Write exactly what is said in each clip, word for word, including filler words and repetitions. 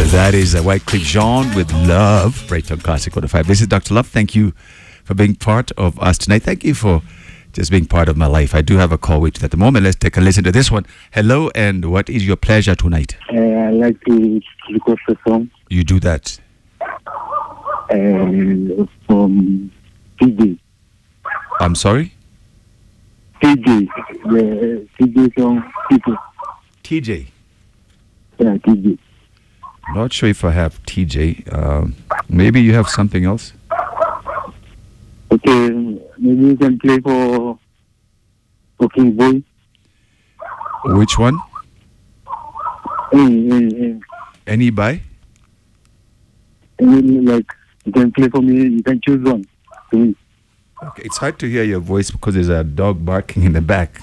That is uh, Wyclef Jean with Love, right on Classic one oh five. This is Doctor Love. Thank you for being part of us tonight. Thank you for just being part of my life. I do have a call waiting at the moment. Let's take a listen to this one. Hello, and what is your pleasure tonight? Uh, I like to request a song. You do that. Uh, from T J. I'm sorry? T J. The T J song, People. T J. Yeah, T J. Not sure if I have T J. Um, maybe you have something else? Okay, maybe you can play for, for King Boy. Which one? Any, any, any, Any by? any, like, you can play for me, you can choose one to me. Okay, it's hard to hear your voice because there's a dog barking in the back.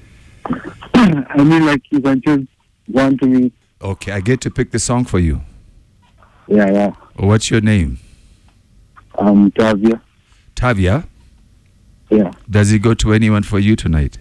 I mean, like, you can choose one to me. Okay, I get to pick the song for you. Yeah, yeah. What's your name? Um, Tavia. Tavia? Yeah. Does it go to anyone for you tonight?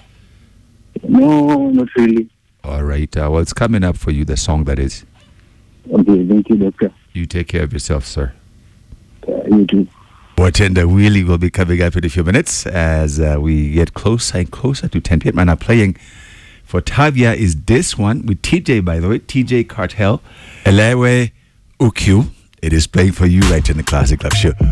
No, not really. All right. Uh, well, it's coming up for you, the song that is. Okay, thank you, doctor. You take care of yourself, sir. Uh, you too. Bartender Wheelie will be coming up in a few minutes as uh, we get closer and closer to ten p.m. And I'm playing for Tavia is this one with T J, by the way, T J Cartel, Elewe Ukyu. It is playing for you right in the Classic Love Show.